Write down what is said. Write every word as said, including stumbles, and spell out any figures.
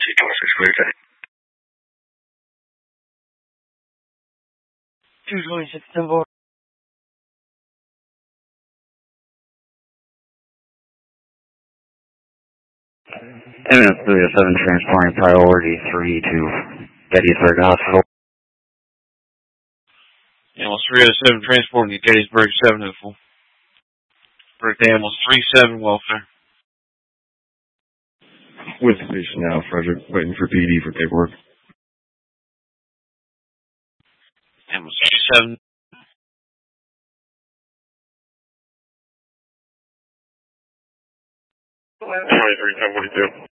two twenty-six, clear day. two twenty-six, ten four. M S three oh seven transporting priority three to Gettysburg Hospital. Animals three oh seven transporting to Gettysburg seven oh four. Birthday animals three seven welfare. With the station now, Frederick, waiting for P D for paperwork. Animals three seven. twenty-three, ten forty-two.